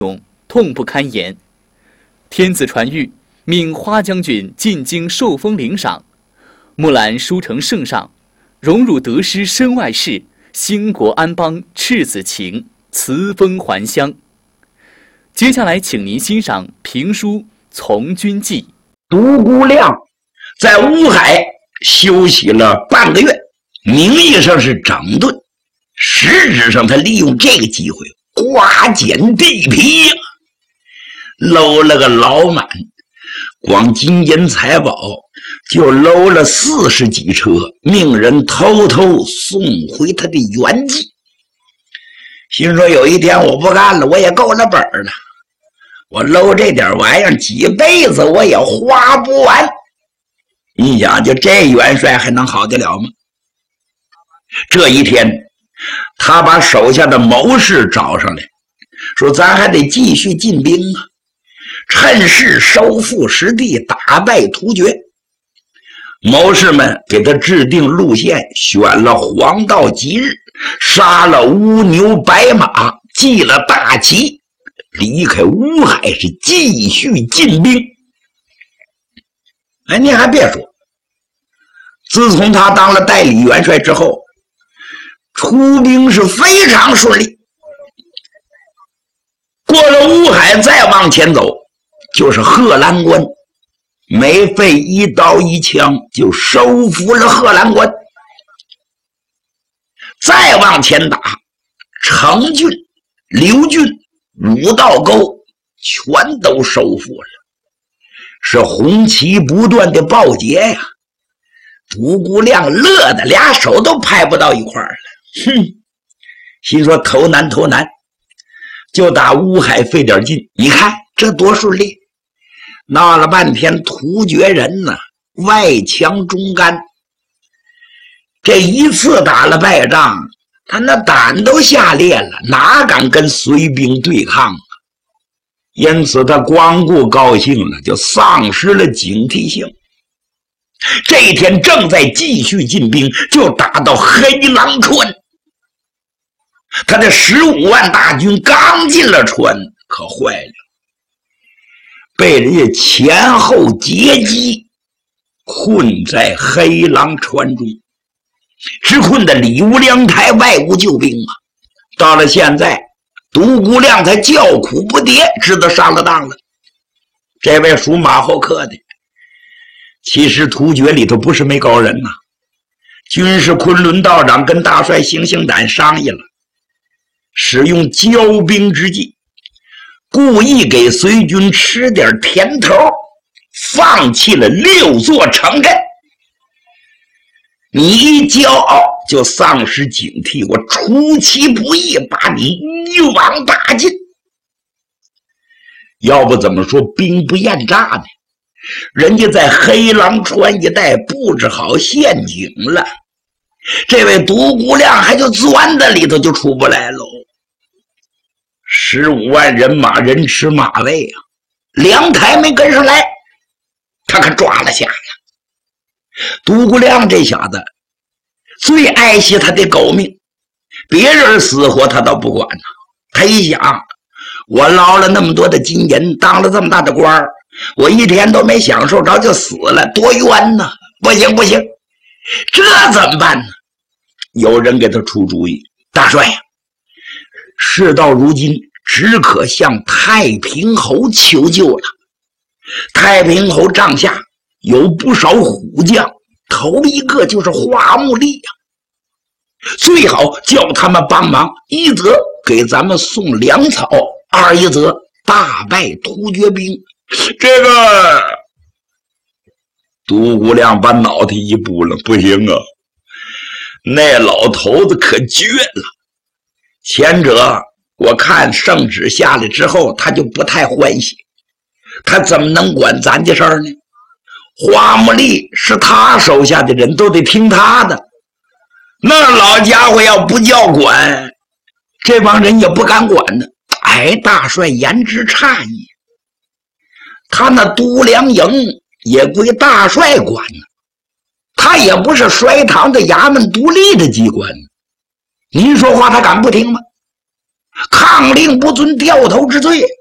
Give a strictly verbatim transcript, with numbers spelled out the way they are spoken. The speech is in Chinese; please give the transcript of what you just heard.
痛不堪言。天子传谕，命花将军进京受封领赏。木兰书呈圣上，荣辱得失身外事，兴国安邦赤子情，辞封还乡。接下来，请您欣赏评书《从军记》。 独孤亮在乌海休息了半个月，名义上是整顿，实质上他利用这个机会刮减地皮，搂了个老满，光金银财宝就搂了四十几车，命人偷偷送回他的原籍。心说有一天我不干了，我也够了本了，我搂这点玩意儿几辈子我也花不完。你想，就这元帅还能好得了吗？这一天他把手下的谋士找上来，说咱还得继续进兵啊，趁势收复失地，打败突厥。谋士们给他制定路线，选了黄道吉日，杀了乌牛白马，祭了大旗，离开乌海，是继续进兵。哎，你还别说，自从他当了代理元帅之后，出兵是非常顺利。过了乌海再往前走就是贺兰关，没费一刀一枪就收服了贺兰关。再往前打，成郡、刘郡、五道沟全都收复了，是红旗不断的报捷呀！独孤亮乐得俩手都拍不到一块儿了，哼，心说头难头难，就打乌海费点劲。你看这多顺利，闹了半天突厥人呢外强中干，这一次打了败仗，他那胆都下裂了，哪敢跟隋兵对抗啊？因此他光顾高兴了，就丧失了警惕性。这一天正在继续进兵，就打到黑狼川。他的十五万大军刚进了川，可坏了，被人家前后截击，困在黑狼川中，直困的里无粮台，外无救兵啊！到了现在，独孤亮才叫苦不迭，知道上了当了。这位属马后客的，其实突厥里头不是没高人呐、啊。军师昆仑道长跟大帅行星胆商议了，使用骄兵之计，故意给隋军吃点甜头，放弃了六座城镇。你一骄傲就丧失警惕，我出其不意把你一网打尽。要不怎么说兵不厌诈呢？人家在黑狼川一带布置好陷阱了，这位独孤亮还就钻在里头就出不来喽。十五万人马人吃马喂啊，粮台没跟上来，他可抓了下来。独孤亮这小子最爱惜他的狗命，别人死活他倒不管呢。他一想，我捞了那么多的金银，当了这么大的官儿，我一天都没享受着就死了，多冤呐！不行不行，这怎么办呢？有人给他出主意，大帅呀，事到如今只可向太平侯求救了。太平侯帐下有不少虎将，头一个就是花木力呀、啊，最好叫他们帮忙，一则给咱们送粮草，二一则大败突厥兵。这个独孤亮把脑袋一拨了，不行啊，那老头子可绝了。前者我看圣旨下来之后，他就不太欢喜，他怎么能管咱的事儿呢？花木力是他手下的人，都得听他的。那老家伙要不叫管，这帮人也不敢管的。哎，大帅言之诧异，他那都粮营也归大帅管呢，他也不是衰唐的衙门独立的机关，您说话他敢不听吗？ 抗令不遵掉头之罪。